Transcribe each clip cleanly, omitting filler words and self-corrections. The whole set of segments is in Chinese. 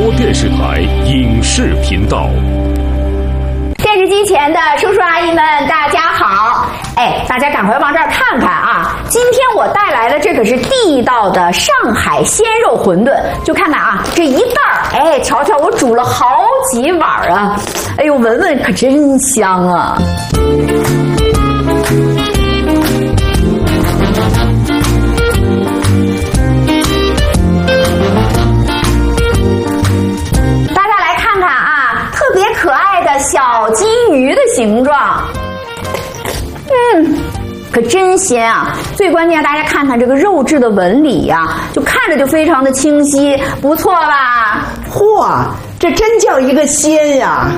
电视台影视频道。 电视机前的叔叔阿姨们，大家好！大家赶快往这儿看看啊！今天我带来的这可是地道的上海鲜肉馄饨，就看看啊，这一袋儿，瞧瞧我煮了好几碗啊！哎呦，闻闻可真香啊！可爱的小金鱼的形状，可真鲜啊！最关键，大家看看这个肉质的纹理呀，就看着就非常的清晰，不错吧？ 嚯，这真叫一个鲜呀！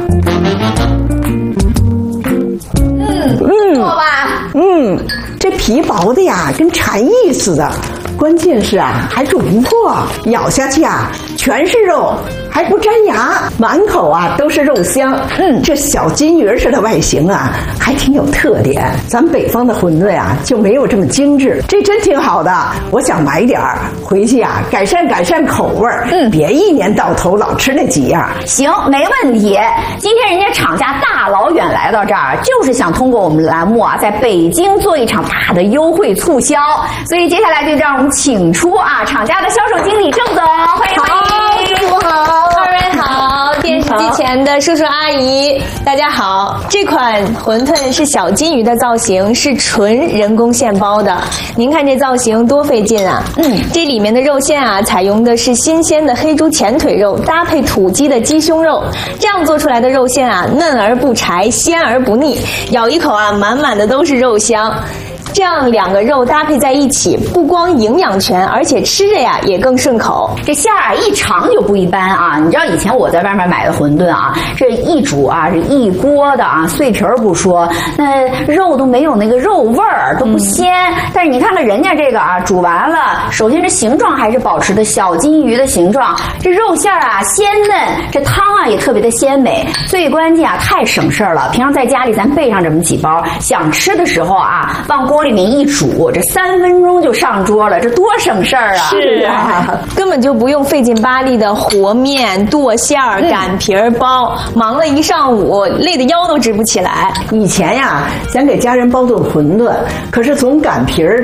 不错吧？ 这皮薄的呀，跟蝉翼似的。关键是啊，还煮不破，咬下去啊，全是肉，还不粘牙，满口啊都是肉香。这小金鱼似的外形啊，还挺有特点。咱北方的馄饨啊，就没有这么精致，这真挺好的。我想买点儿回去啊，改善口味儿。别一年到头老吃那几样。 行，没问题。今天人家厂家大老远来到这儿，就是想通过我们栏目啊，在北京做一场大的优惠促销。所以接下来就让我们请出啊厂家的销售经理郑总，欢迎欢迎。 师傅好，二位好，电视机前的叔叔阿姨大家好。这款馄饨是小金鱼的造型，是纯人工现包的。您看这造型多费劲啊！这里面的肉馅啊，采用的是新鲜的黑猪前腿肉，搭配土鸡的鸡胸肉，这样做出来的肉馅啊，嫩而不柴，鲜而不腻，咬一口啊，满满的都是肉香。这样两个肉搭配在一起，不光营养全，而且吃着呀也更顺口。 这馅儿啊一尝就不一般啊！你知道以前我在外面买的馄饨啊，这一煮啊是一锅的啊，碎皮儿不说，那肉都没有那个肉味儿，都不鲜。但是你看看人家这个啊，煮完了，首先这形状还是保持的小金鱼的形状，这肉馅儿啊鲜嫩，这汤啊也特别的鲜美。最关键啊，太省事儿了。平常在家里咱备上这么几包，想吃的时候啊，往锅里面一煮，这3分钟就上桌了，这多省事儿啊！ 是啊，根本就不用费劲巴力的和面、剁馅儿、擀皮儿、包，忙了一上午，累得腰都直不起来。 以前呀，想给家人包顿馄饨，可是从擀皮儿